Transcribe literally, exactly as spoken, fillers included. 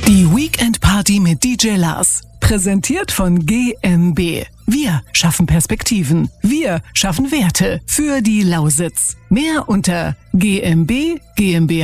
Die Weekend Party mit D J Lars. Präsentiert von G M B. Wir schaffen Perspektiven. Wir schaffen Werte für die Lausitz. Mehr unter G M B, GmbH.